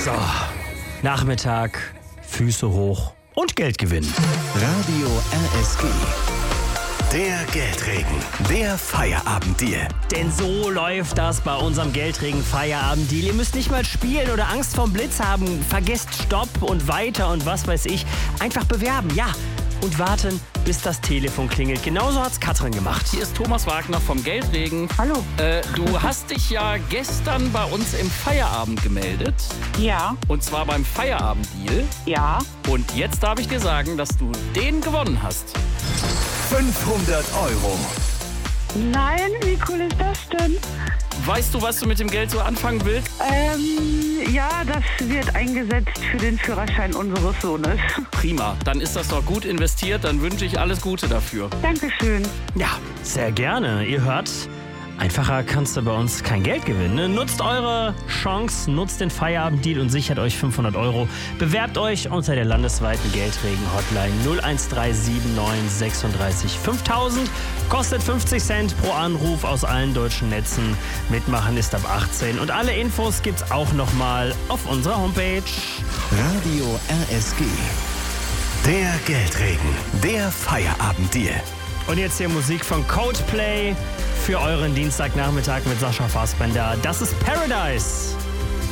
So, Nachmittag, Füße hoch und Geld gewinnen. Radio RSG. Der Geldregen, der Feierabenddeal. Denn so läuft das bei unserem Geldregen-Feierabend-Deal. Ihr müsst nicht mal spielen oder Angst vorm Blitz haben. Vergesst Stopp und weiter und was weiß ich. Einfach bewerben, ja. Und warten, bis das Telefon klingelt. Genauso hat's Katrin gemacht. Hier ist Thomas Wagner vom Geldregen. Hallo. Du hast dich ja gestern bei uns im Feierabend gemeldet. Ja, Und zwar beim Feierabend-Deal. ja. Und jetzt darf ich dir sagen, dass du den gewonnen hast. 500 Euro. Nein, wie cool ist das denn? Weißt du, was du mit dem Geld so anfangen willst? Ja, das wird eingesetzt für den Führerschein unseres Sohnes. Prima, dann ist das doch gut investiert. Dann wünsche ich alles Gute dafür. Dankeschön. Ja, sehr gerne. Ihr hört, einfacher kannst du bei uns kein Geld gewinnen. Nutzt eure Chance, nutzt den Feierabend-Deal und sichert euch 500 Euro. Bewerbt euch unter der landesweiten Geldregen-Hotline 01379 36 5000. Kostet 50 Cent pro Anruf aus allen deutschen Netzen. Mitmachen ist ab 18. Und alle Infos gibt's auch nochmal auf unserer Homepage. Radio RSG. Der Geldregen, der Feierabenddeal. Und jetzt hier Musik von Coldplay für euren Dienstagnachmittag mit Sascha Fassbender. Das ist Paradise.